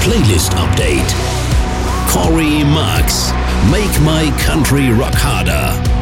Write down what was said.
Playlist Update. Corey Marks. Make My Country Rock Harder.